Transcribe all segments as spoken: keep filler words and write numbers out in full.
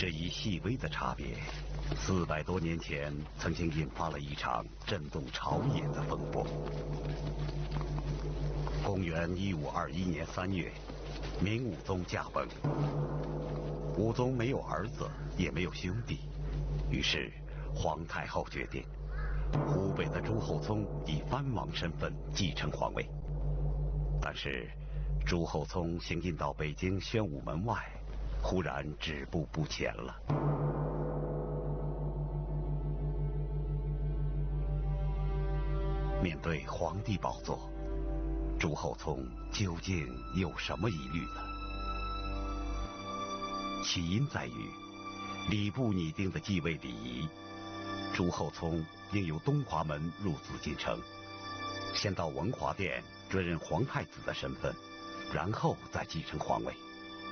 这一细微的差别，四百多年前曾经引发了一场震动朝野的风波。公元一五二一年三月，明武宗驾崩。武宗没有儿子，也没有兄弟，于是皇太后决定，湖北的朱厚熜以藩王身份继承皇位。但是，朱厚熜行进到北京宣武门外，忽然止步不前了。面对皇帝宝座，朱厚熜究竟有什么疑虑呢？起因在于礼部拟定的继位礼仪，朱厚熜应由东华门入紫禁城，先到文华殿追认皇太子的身份，然后再继承皇位。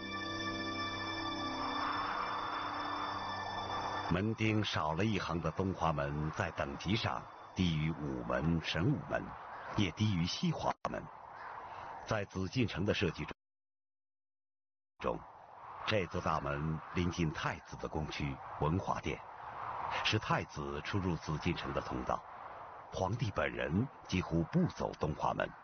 门丁少了一行的东华门在等级上低于午门、神武门，也低于西华门。在紫禁城的设计中，这座大门临近太子的宫区文华殿，是太子出入紫禁城的通道。皇帝本人几乎不走东华门。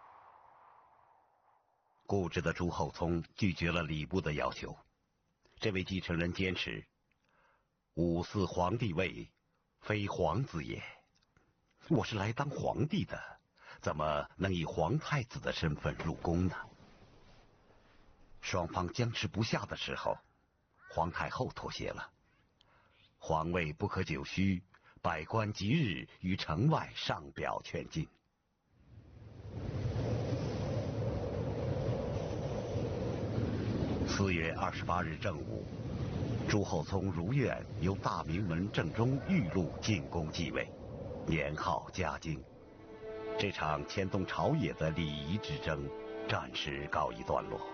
固执的朱厚熜拒绝了礼部的要求。这位继承人坚持，吾嗣皇帝位，非皇子也。我是来当皇帝的，怎么能以皇太子的身份入宫呢？双方僵持不下的时候，皇太后妥协了。皇位不可久虚，百官即日于城外上表劝进。四月二十八日正午，朱厚熜如愿由大明门正中玉路进宫继位，年号嘉靖。这场牵动朝野的礼仪之争暂时告一段落。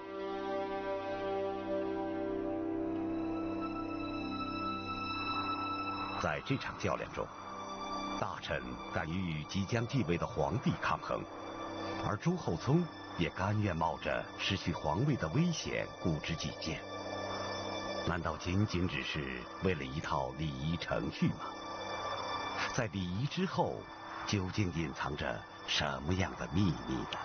在这场较量中，大臣敢于与即将继位的皇帝抗衡，而朱厚熜也甘愿冒着失去皇位的危险固执己见。难道仅仅只是为了一套礼仪程序吗？在礼仪之后，究竟隐藏着什么样的秘密呢？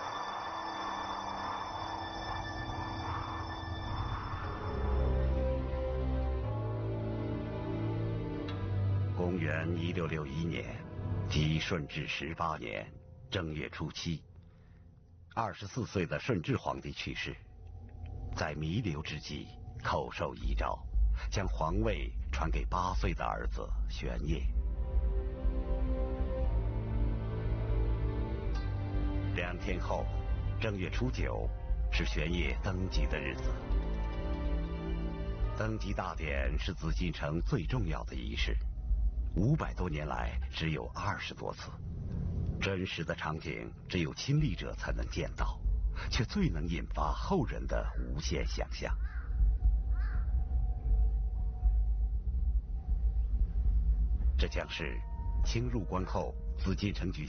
公元一六六一年，即顺治十八年正月初七，二十四岁的顺治皇帝去世，在弥留之际，口授遗诏，将皇位传给八岁的儿子玄烨。两天后，正月初九，是玄烨登基的日子。登基大典是紫禁城最重要的仪式，五百多年来只有二十多次，真实的场景只有亲历者才能见到，却最能引发后人的无限想象。这将是清入关后紫禁城举